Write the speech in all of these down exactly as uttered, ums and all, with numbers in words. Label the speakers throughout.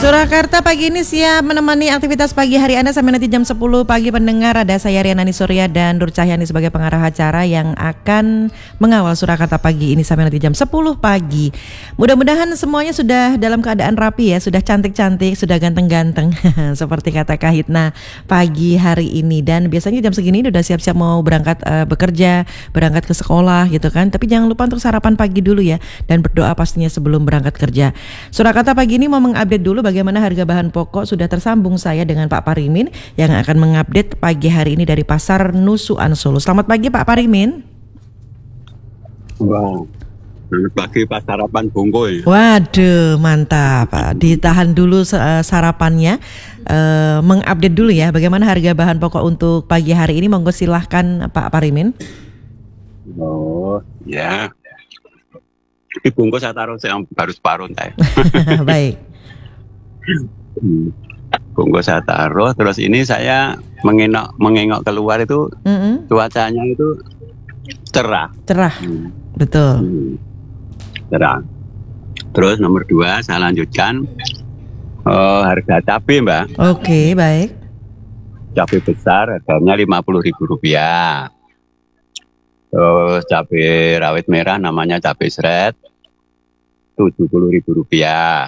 Speaker 1: Surakarta pagi ini siap menemani aktivitas pagi hari Anda sampai nanti jam sepuluh pagi pendengar. Ada saya Riana Surya dan Nur Cahyani sebagai pengarah acara yang akan mengawal Surakarta pagi ini sampai nanti jam sepuluh pagi. Mudah-mudahan semuanya sudah dalam keadaan rapi ya, sudah cantik-cantik, sudah ganteng-ganteng seperti kata Kak Hitna pagi hari ini. Dan biasanya jam segini udah siap-siap mau berangkat uh, bekerja, berangkat ke sekolah gitu kan. Tapi jangan lupa untuk sarapan pagi dulu ya, dan berdoa pastinya sebelum berangkat kerja. Surakarta pagi ini mau mengupdate dulu bagaimana harga bahan pokok. Sudah tersambung saya dengan Pak Parimin yang akan mengupdate pagi hari ini dari Pasar Nusukan Solo. Selamat pagi Pak Parimin.
Speaker 2: Wah, selamat pagi Pak sarapan bungkul.
Speaker 1: Waduh, mantap Pak. Ditahan dulu sarapannya, uh, mengupdate dulu ya bagaimana harga bahan pokok untuk pagi hari ini. Monggo silahkan Pak Parimin.
Speaker 2: Oh ya, di bungkus saya taruh yang baru separuh entah.
Speaker 1: Baik.
Speaker 2: Hmm. Bungkus saya taruh, terus ini saya mengengok mengengok keluar itu, mm-hmm. cuacanya itu cerah.
Speaker 1: Cerah, hmm. betul.
Speaker 2: Hmm. Cerah. Terus nomor dua saya lanjutkan uh, harga cabai Mbak.
Speaker 1: Oke, okay, baik.
Speaker 2: Cabai besar harganya lima puluh ribu rupiah. Terus cabai rawit merah namanya cabai seret tujuh puluh ribu rupiah.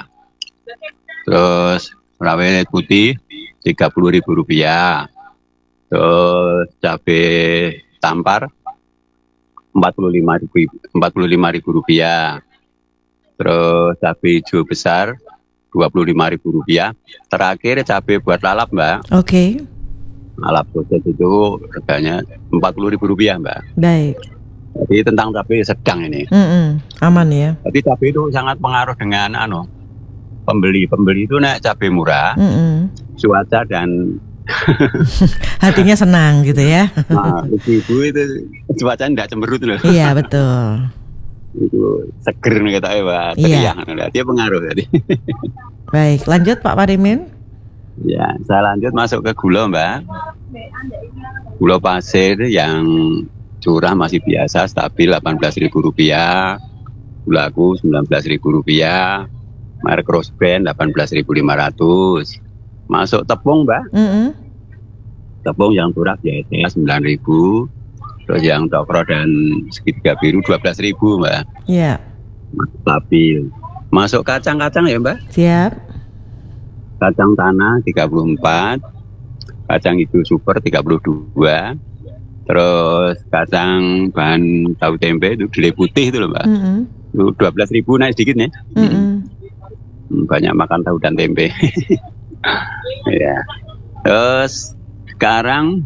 Speaker 2: Terus rawit putih tiga puluh ribu rupiah. Terus cabai tampar empat puluh lima ribu rupiah. Terus cabai hijau besar dua puluh lima ribu rupiah. Terakhir cabai buat lalap Mbak.
Speaker 1: Oke. Okay.
Speaker 2: Lalap proses itu harganya empat puluh ribu rupiah Mbak.
Speaker 1: Baik.
Speaker 2: Jadi tentang cabai sedang ini.
Speaker 1: Mm-mm, aman ya.
Speaker 2: Jadi cabai itu sangat pengaruh dengan anu pembeli. Pembeli itu naik cabai murah, mm-mm. cuaca dan
Speaker 1: hatinya senang gitu ya.
Speaker 2: Nah, ibu itu cuaca tidak cemberut loh.
Speaker 1: Iya betul.
Speaker 2: Itu seger nih kata Ewa, teriak. Iya. Dia pengaruh tadi.
Speaker 1: Baik, lanjut Pak Parimin.
Speaker 2: Ya, saya lanjut masuk ke gula Mbak. Gula pasir yang curah masih biasa stabil delapan belas ribu rupiah. Gulaku sembilan belas ribu rupiah. Merek Rosbrand delapan belas ribu lima ratus. Masuk tepung Mbak. Mm-hmm. Tepung yang curah biasa sembilan ribu. Terus yang tokro dan segitiga biru dua belas ribu Mbak.
Speaker 1: Iya. Yeah.
Speaker 2: Stabil. Masuk kacang-kacang ya Mbak.
Speaker 1: Siap.
Speaker 2: Kacang tanah tiga puluh empat. Kacang hijau super tiga puluh dua. Terus kacang bahan tahu tempe itu gele putih itu loh Mbak. Mm-hmm. Itu dua belas ribu naik sedikit nih. Mm-hmm. Banyak makan tahu dan tempe. Ya. Terus sekarang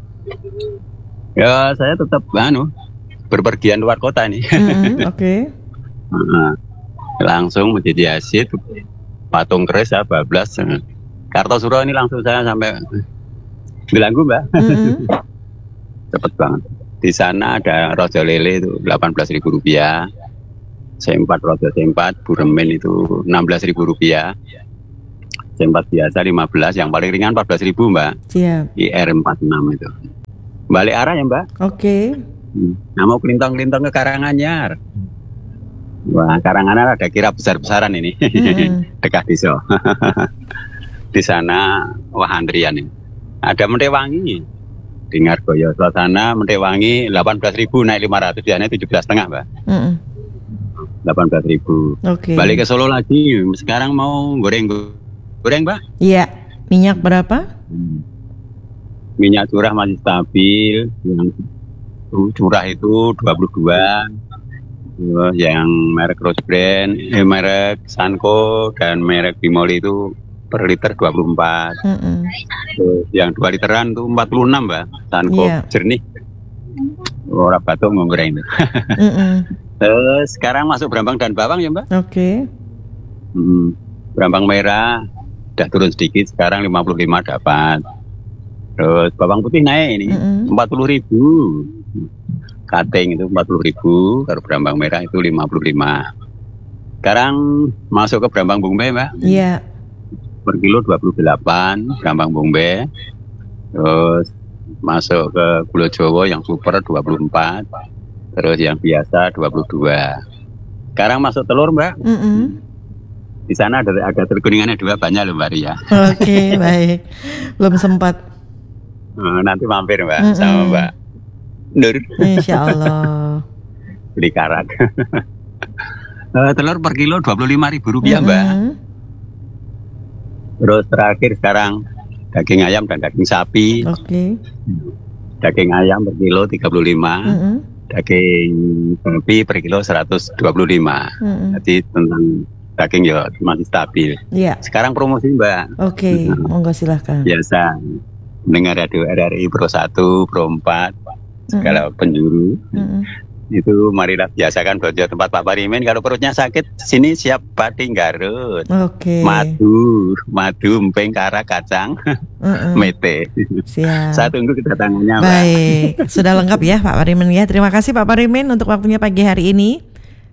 Speaker 2: ya saya tetap anu berpergian luar kota nih.
Speaker 1: Mm-hmm. Oke. Okay.
Speaker 2: Nah, langsung menjadi asid patung keris ya bablas. Kartosuro ini langsung saya sampai Belanggu Mbak. Mm-hmm. Cepet banget. Di sana ada rojo lele itu delapan belas ribu rupiah. C empat rojo C empat buremen itu enam belas ribu rupiah. C empat biasa lima belas, yang paling ringan empat belas ribu Mbak.
Speaker 1: Siap.
Speaker 2: I R empat puluh enam itu. Balik arah ya Mbak.
Speaker 1: Oke. Okay.
Speaker 2: Nah mau kelintong-kelintong ke Karanganyar. Wah, Karanganyar ada kira besar-besaran ini. Mm-hmm. Dekat Diso. Di sana wah antrian ini. Ada Mentewangi. Dengar goyo suasana Mentewangi delapan belas ribu naik lima ratus, biasanya tujuh belas setengah Mbak. Mm-hmm. delapan belas ribu. Oke. Okay. Balik ke Solo lagi. Sekarang mau goreng goreng Mbak? Iya.
Speaker 1: Minyak berapa?
Speaker 2: Hmm. Minyak curah masih stabil. Yang curah itu dua puluh dua. Yang merek Rosbrand, eh, merek Sanko dan merek Bimoli itu per liter dua puluh empat. Mm-hmm. Yang dua literan itu empat puluh enam Mbak. Sanko yeah. Jernih. Orang batuk ngoreng itu. Mm-hmm. Terus sekarang masuk Brambang dan Bawang ya Mbak.
Speaker 1: Oke. Okay.
Speaker 2: Hmm, Brambang merah udah turun sedikit, sekarang lima puluh lima dapat. Terus bawang putih naik ini mm-hmm. empat puluh ribu. Kating itu empat puluh ribu, kalau Brambang merah itu lima puluh lima. Sekarang masuk ke Brambang Bombay Mbak.
Speaker 1: Iya. Yeah.
Speaker 2: Per kilo dua puluh delapan Brambang Bombay. Terus masuk ke gula Jawa yang super dua puluh empat. Terus yang biasa dua puluh dua. Sekarang masuk telur Mbak. Mm-hmm. Di sana ada ada terkuningannya dua banyak loh Mbak Ria.
Speaker 1: Oke, baik. Belum sempat.
Speaker 2: Eh, nanti mampir Mbak
Speaker 1: Mm-mm.
Speaker 2: sama Mbak Nur
Speaker 1: Insya Allah.
Speaker 2: beli karak. Eh, telur per kilo dua puluh lima ribu rupiah Mbak.
Speaker 1: Mm-mm.
Speaker 2: Terus terakhir sekarang daging ayam dan daging sapi.
Speaker 1: Oke.
Speaker 2: Daging ayam per kilo tiga puluh lima.
Speaker 1: Mm-mm.
Speaker 2: Daging sapi per kilo seratus dua puluh lima.
Speaker 1: Mm-mm.
Speaker 2: Jadi tentang daging ya masih stabil.
Speaker 1: Iya.
Speaker 2: Sekarang promosi Mbak.
Speaker 1: Oke, monggo silahkan.
Speaker 2: Biasa mendengar radio R R I Pro satu, Pro empat, segala penjuru.
Speaker 1: Mm-mm.
Speaker 2: Itu marilah biasakan belajar tempat Pak Parimin. Kalau perutnya sakit, sini siap pati Garut.
Speaker 1: Oke.
Speaker 2: Madu, madu, emping, karak, kacang,
Speaker 1: Mm-mm.
Speaker 2: mete.
Speaker 1: Siap.
Speaker 2: Saya tunggu kedatangannya Mbak.
Speaker 1: Baik, sudah lengkap ya Pak Parimin ya. Terima kasih Pak Parimin untuk waktunya pagi hari ini.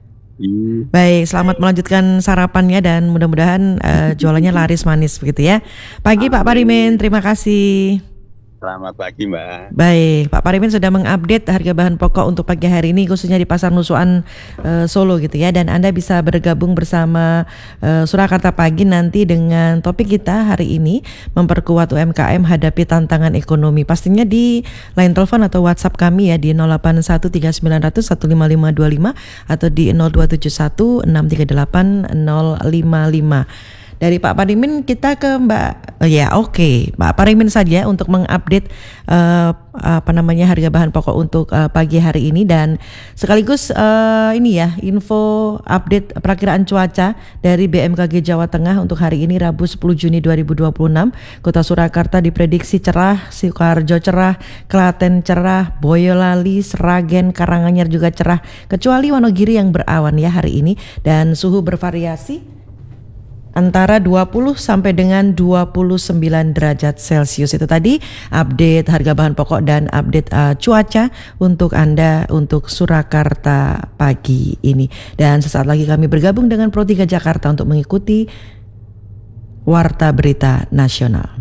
Speaker 2: Hmm.
Speaker 1: Baik, selamat melanjutkan sarapannya dan mudah-mudahan eh, jualannya laris manis begitu ya. Pagi Pak Parimin, terima kasih.
Speaker 2: Selamat pagi Mbak.
Speaker 1: Baik, Pak Parimin sudah mengupdate harga bahan pokok untuk pagi hari ini khususnya di Pasar Nusuan eh, Solo gitu ya. Dan Anda bisa bergabung bersama eh, Surakarta Pagi nanti dengan topik kita hari ini, memperkuat U M K M hadapi tantangan ekonomi. Pastinya di line telepon atau WhatsApp kami ya di nol delapan satu tiga sembilan nol nol satu lima lima dua lima atau di nol dua tujuh satu enam tiga delapan nol lima lima. Dari Pak Parimin kita ke Mbak, oh ya oke, okay. Pak Parimin saja untuk mengupdate uh, apa namanya harga bahan pokok untuk uh, pagi hari ini dan sekaligus uh, ini ya info update perakiraan cuaca dari B M K G Jawa Tengah untuk hari ini Rabu sepuluh Juni dua ribu dua puluh enam. Kota Surakarta diprediksi cerah, Sukoharjo cerah, Klaten cerah, Boyolali, Sragen, Karanganyar juga cerah, kecuali Wonogiri yang berawan ya hari ini dan suhu bervariasi antara dua puluh sampai dengan dua puluh sembilan derajat Celcius. Itu tadi update harga bahan pokok dan update uh, cuaca untuk Anda untuk Surakarta pagi ini. Dan sesaat lagi kami bergabung dengan Pro tiga Jakarta untuk mengikuti Warta Berita Nasional.